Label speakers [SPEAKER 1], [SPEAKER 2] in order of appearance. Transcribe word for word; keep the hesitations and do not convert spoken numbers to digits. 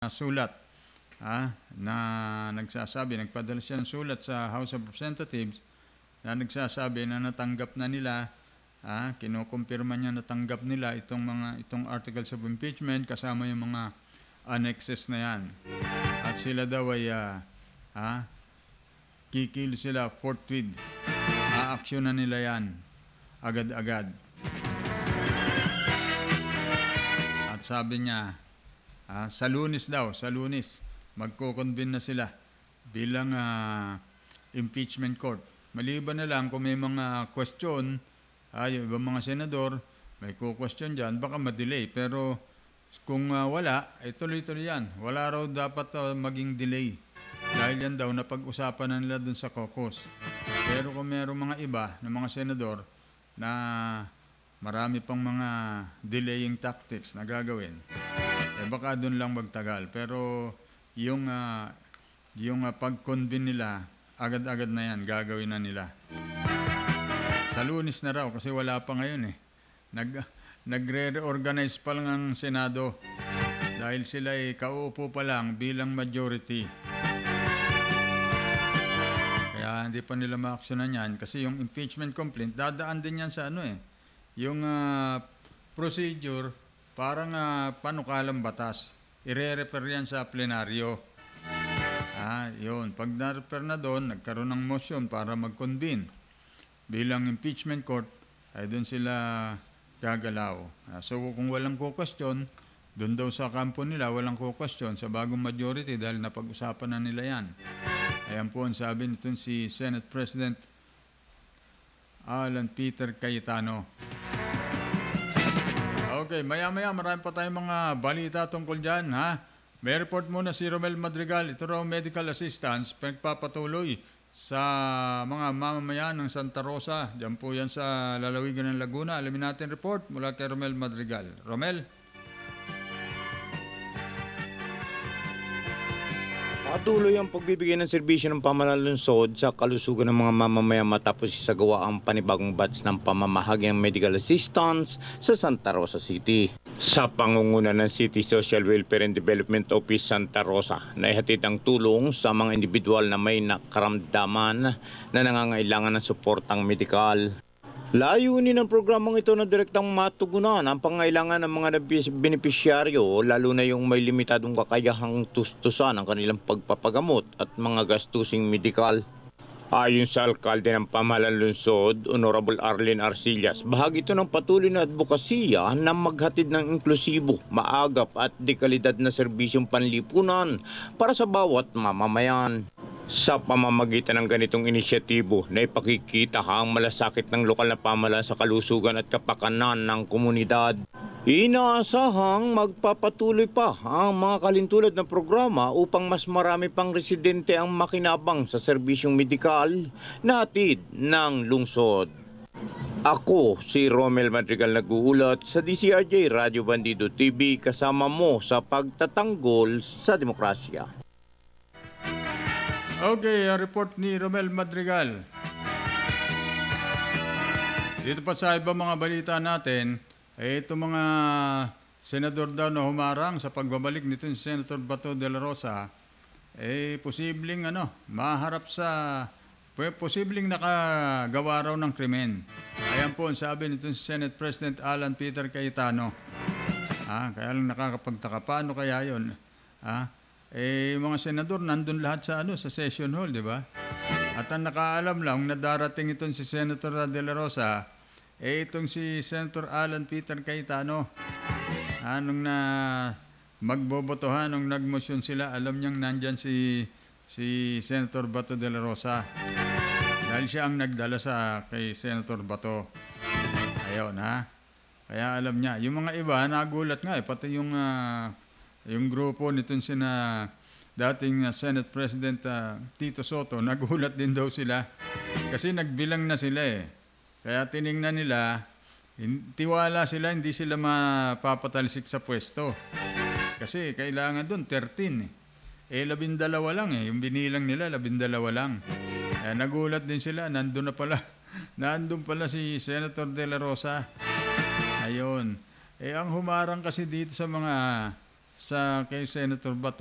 [SPEAKER 1] sulat ah, na nagsasabi, nagpadala siya ng sulat sa House of Representatives na nagsasabi na natanggap na nila, ah, kinukumpirma niya natanggap nila itong mga itong articles of impeachment kasama yung mga annexes na yan. At sila daw ay ah, ah, kikil sila forthwith. Aaksyonan nila yan agad-agad. At sabi niya, ah, sa Lunes daw, sa Lunes, magko-convene na sila bilang ah, impeachment court. Maliban na lang kung may mga question, ah, yung ibang mga senador, may ko-question dyan, baka ma-delay. Pero kung uh, wala, ay tuloy-tuloy yan. Wala raw dapat uh, maging delay. Dahil yan daw napag-usapan na nila dun sa caucus. Pero kung mayroong mga iba na mga senador na marami pang mga delaying tactics na gagawin, eh baka dun lang magtagal. Pero yung, uh, yung uh, pag-convene nila, agad-agad na yan, gagawin na nila. Sa Lunes na raw, kasi wala pa ngayon eh. Nag, nagre-reorganize pa lang ang Senado dahil sila ay kauupo pa lang bilang majority. Kaya hindi pa nila ma-actionan yan kasi yung impeachment complaint, dadaan din yan sa ano eh. Yung uh, procedure, parang uh, panukalang batas. Ire-refer yan sa plenaryo. Ah, yun. Pag na-refer na doon, nagkaroon ng motion para mag-convene bilang impeachment court, ay doon sila gagalaw. Ah, so kung walang ko-question, doon daw sa kampo nila, walang ko-question sa bagong majority dahil napag-usapan na nila yan. Ayan po ang sabi nitong si Senate President Alan Peter Cayetano. Okay, maya-maya marami pa tayong mga balita tungkol dyan, ha? May report muna si Romel Madrigal. Ito raw medical assistance, pagpapatuloy sa mga mamamayan ng Santa Rosa. Diyan po yan sa lalawigan ng Laguna. Alamin natin report mula kay Romel Madrigal. Romel?
[SPEAKER 2] Patuloy ang pagbibigay ng serbisyo ng pamalansod sa kalusugan ng mga mamamayan matapos isagawa ang panibagong batch ng pamamahagyang medical assistance sa Santa Rosa City. Sa pangunguna ng City Social Welfare and Development Office Santa Rosa, naihatid ang tulong sa mga individual na may nakaramdaman na nangangailangan ng suportang medikal. Layunin ng programang ito na direktang matugunan ang pangailangan ng mga benepisyaryo, lalo na yung may limitadong kakayahang tustusan ang kanilang pagpapagamot at mga gastusing medikal. Ayon sa alkalde ng Pamahalang Lungsod, Honorable Arlene Arcillas, bahagi ito ng patuloy na advokasya na maghatid ng inklusibo, maagap at dekalidad na serbisyong panlipunan para sa bawat mamamayan. Sa pamamagitan ng ganitong inisyatibo na ipakikita ang malasakit ng lokal na pamahalaan sa kalusugan at kapakanan ng komunidad. Inaasahang magpapatuloy pa ang mga kalintulad na programa upang mas marami pang residente ang makinabang sa serbisyong medikal na hatid ng lungsod. Ako si Romel Madrigal nag-uulat sa D C R J Radio Bandido T V kasama mo sa pagtatanggol sa demokrasya.
[SPEAKER 1] Okay, ang report ni Romel Madrigal. Dito pa sa ibang mga balita natin, eh, ito mga senador daw na humarang sa pagbabalik nito ni Senator Bato de la Rosa, eh, posibleng ano, maharap sa, posibleng nakagawa raw ng krimen. Ayan po ang sabi nito si Senate President Alan Peter Cayetano. Ah, kaya lang nakakapagtaka, paano kaya yun? Ah, eh, mga senador, nandun lahat sa, ano, sa session hall, di ba? At ang nakaalam lang na darating itong si Senator De La Rosa, eh, itong si Senator Alan Peter Cayetano. Anong na magbobotohan, nung nagmotion sila, alam niyang nandyan si, si Senator Bato De La Rosa. Dahil siya ang nagdala sa kay Senator Bato. Ayun, ha? Kaya alam niya. Yung mga iba, nagulat nga, eh, pati yung... Uh, Yung grupo nitong sina dating uh, Senate President uh, Tito Soto, nagulat din daw sila. Kasi nagbilang na sila eh. Kaya tiningnan nila, tiwala sila, hindi sila mapapatalsik sa pwesto. Kasi kailangan doon, thirteen eh. Eh, labindalawa lang eh. Yung binilang nila, labindalawa lang. Kaya nagulat din sila, nandun na pala. Nandun pala si Senator De La Rosa. Ayun. Eh, ang humarang kasi dito sa mga sa kay Senator Bato